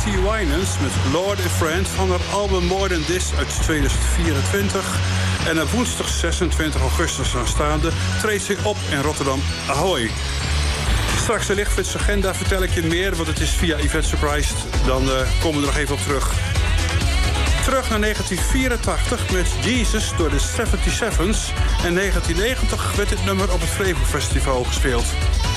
Tracy Winans met Lord and Friend van haar album More Than This uit 2024. En op woensdag 26 augustus aanstaande treedt ze op in Rotterdam Ahoy. Straks de lichtflitsagenda vertel ik je meer, want het is via Event Surprise. Dan komen we er nog even op terug. Terug naar 1984 met Jesus door de 77's. En 1990 werd dit nummer op het Flevo Festival gespeeld.